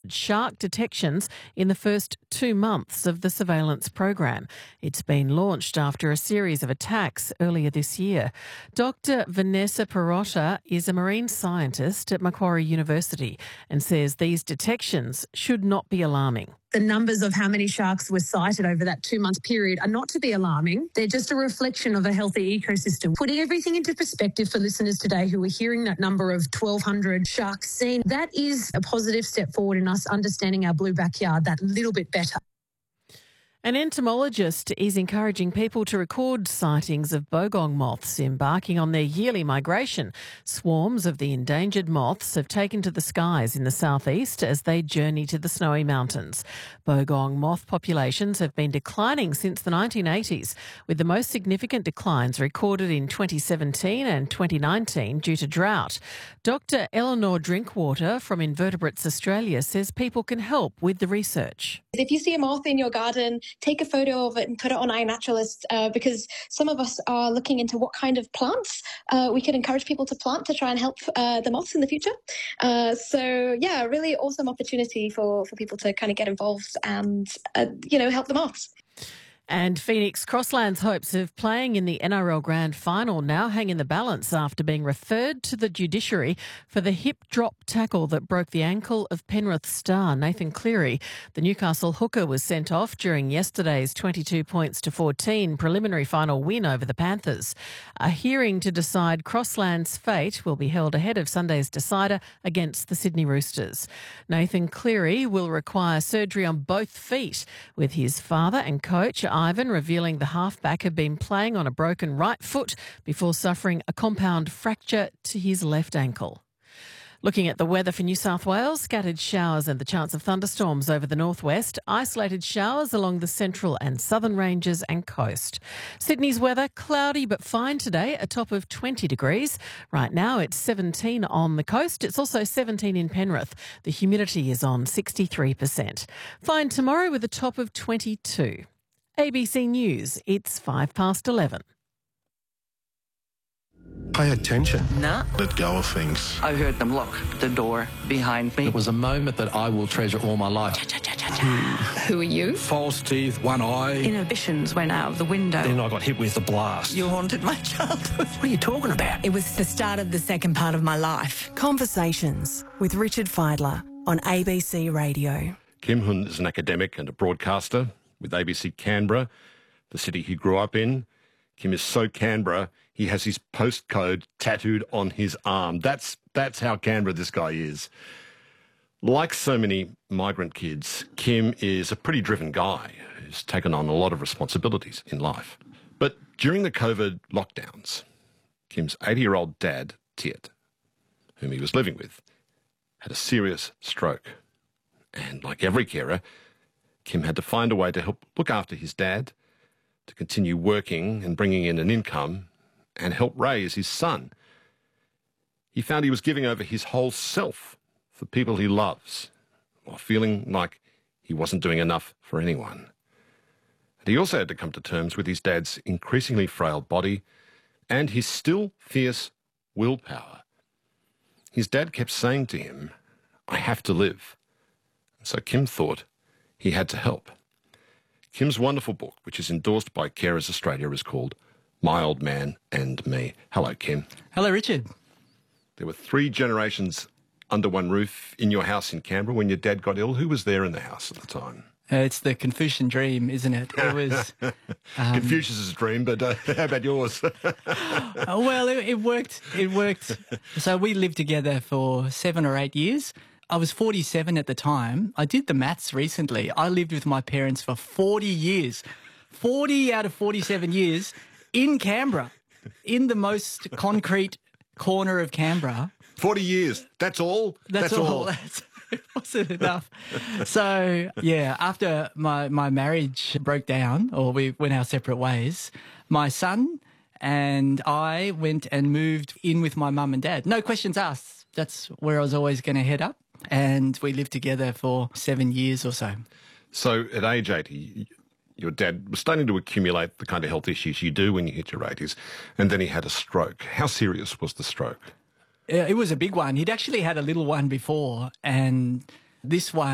shark detections in the first 2 months of the surveillance program. It's been launched after a series of attacks earlier this year. Dr. Vanessa Perotta is a marine scientist at Macquarie University and says these detections should not be alarming. The numbers of how many sharks were sighted over that 2-month period are not to be alarming. They're just a reflection of a healthy ecosystem. Putting everything into perspective for listeners today who are hearing that number of 1,200 sharks seen, that is a positive step forward in us understanding our blue backyard that little bit better. An entomologist is encouraging people to record sightings of bogong moths embarking on their yearly migration. Swarms of the endangered moths have taken to the skies in the southeast as they journey to the snowy mountains. Bogong moth populations have been declining since the 1980s, with the most significant declines recorded in 2017 and 2019 due to drought. Dr. Eleanor Drinkwater from Invertebrates Australia says people can help with the research. If you see a moth in your garden, take a photo of it and put it on iNaturalist because some of us are looking into what kind of plants we can encourage people to plant to try and help the moths in the future. Really awesome opportunity for people to kind of get involved and, help the moths. And Phoenix Crossland's hopes of playing in the NRL Grand Final now hang in the balance after being referred to the judiciary for the hip drop tackle that broke the ankle of Penrith star Nathan Cleary. The Newcastle hooker was sent off during yesterday's 22-14 preliminary final win over the Panthers. A hearing to decide Crossland's fate will be held ahead of Sunday's decider against the Sydney Roosters. Nathan Cleary will require surgery on both feet, with his father and coach Ivan revealing the halfback had been playing on a broken right foot before suffering a compound fracture to his left ankle. Looking at the weather for New South Wales, scattered showers and the chance of thunderstorms over the northwest, isolated showers along the central and southern ranges and coast. Sydney's weather, cloudy but fine today, a top of 20 degrees. Right now it's 17 on the coast. It's also 17 in Penrith. The humidity is on 63%. Fine tomorrow with a top of 22. ABC News, it's 11:05. Pay attention. Nah. Let go of things. I heard them lock the door behind me. It was a moment that I will treasure all my life. Who are you? False teeth, one eye. Inhibitions went out of the window. Then I got hit with the blast. You haunted my childhood. What are you talking about? It was the start of the second part of my life. Conversations with Richard Fidler on ABC Radio. Kim Hun is an academic and a broadcaster with ABC Canberra, the city he grew up in. Kim is so Canberra, he has his postcode tattooed on his arm. That's how Canberra this guy is. Like so many migrant kids, Kim is a pretty driven guy who's taken on a lot of responsibilities in life. But during the COVID lockdowns, Kim's 80-year-old dad, Tiet, whom he was living with, had a serious stroke. And like every carer, Kim had to find a way to help look after his dad, to continue working and bringing in an income, and help raise his son. He found he was giving over his whole self for people he loves, while feeling like he wasn't doing enough for anyone. And he also had to come to terms with his dad's increasingly frail body and his still fierce willpower. His dad kept saying to him, "I have to live." So Kim thought he had to help. Kim's wonderful book, which is endorsed by Carers Australia, is called My Old Man and Me. Hello, Kim. Hello, Richard. There were 3 generations under one roof in your house in Canberra when your dad got ill. Who was there in the house at the time? It's the Confucian dream, isn't it? It was Confucius's dream, but how about yours? Well, it worked. It worked. So we lived together for 7 or 8 years. I was 47 at the time. I did the maths recently. I lived with my parents for 40 years. 40 out of 47 years in Canberra, in the most concrete corner of Canberra. 40 years. That's all? That's all. It wasn't enough. So, yeah, after my marriage broke down, or we went our separate ways, my son and I went and moved in with my mum and dad. No questions asked. That's where I was always going to head up. And we lived together for 7 years or so. So at age 80, your dad was starting to accumulate the kind of health issues you do when you hit your 80s, and then he had a stroke. How serious was the stroke? It was a big one. He'd actually had a little one before, and this one